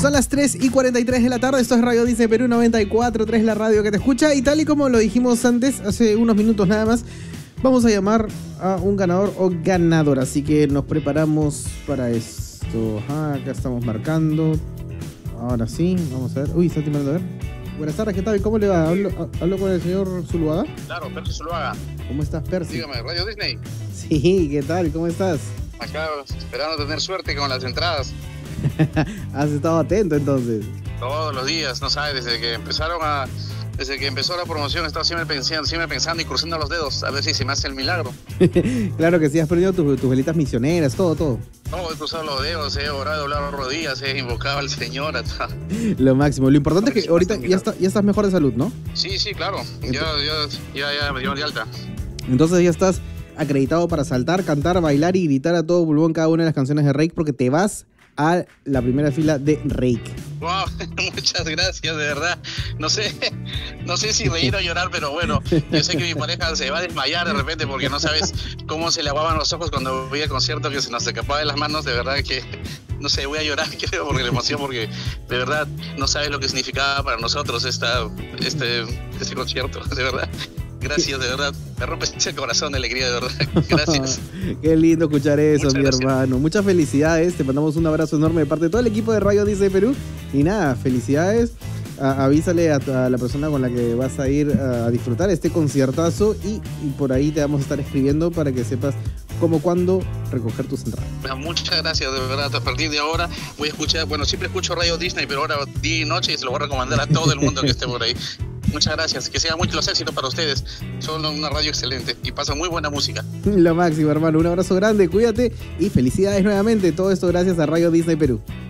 Son las 3:43 de la tarde, esto es Radio Disney Perú 94.3, la radio que te escucha. Y tal y como lo dijimos antes, hace unos minutos nada más, vamos a llamar a un ganador o ganadora. Así que nos preparamos para esto. Acá estamos marcando. Ahora sí, vamos a ver. Uy, está timbrando, a ver. Buenas tardes, ¿qué tal? ¿Cómo le va? ¿Hablo con el señor Zuluaga? Claro, Percy Zuluaga. ¿Cómo estás, Percy? Dígame, Radio Disney. Sí, ¿qué tal? ¿Cómo estás? Acá esperando tener suerte con las entradas. Has estado atento entonces. Todos los días, no sabes, desde que empezó la promoción he estado siempre pensando y cruzando los dedos a ver si se me hace el milagro. Claro que sí, has perdido tus velitas misioneras, todo. No, he cruzado los dedos, he orado, doblado rodillas, he invocado al Señor. Lo máximo. Lo importante es que ahorita ya estás mejor de salud, ¿no? Sí, claro. Ya me dieron de alta. Entonces ya estás acreditado para saltar, cantar, bailar y gritar a todo pulmón cada una de las canciones de Rake, porque te vas a la primera fila de Rake. Wow, muchas gracias, de verdad. No sé si reír o llorar, pero bueno, yo sé que mi pareja se va a desmayar de repente porque no sabes cómo se le aguaban los ojos cuando veía el concierto, que se nos escapaba de las manos. De verdad que, no sé, voy a llorar, creo, porque la emoción, porque de verdad no sabes lo que significaba para nosotros este concierto, de verdad. Gracias, de verdad. Me rompes el corazón de alegría, de verdad. Gracias. Qué lindo escuchar eso, Muchas gracias, hermano. Muchas felicidades. Te mandamos un abrazo enorme de parte de todo el equipo de Radio Disney Perú. Y nada, felicidades. Avísale a la persona con la que vas a ir a disfrutar este conciertazo y por ahí te vamos a estar escribiendo para que sepas cómo, cuándo recoger tus entradas. Muchas gracias, de verdad. A partir de ahora voy a escuchar, siempre escucho Radio Disney, pero ahora día y noche y se lo voy a recomendar a todo el mundo que esté por ahí. Muchas gracias, que sean muchos los éxitos para ustedes. Son una radio excelente y pasan muy buena música. Lo máximo, hermano. Un abrazo grande, cuídate y felicidades nuevamente. Todo esto gracias a Radio Disney Perú.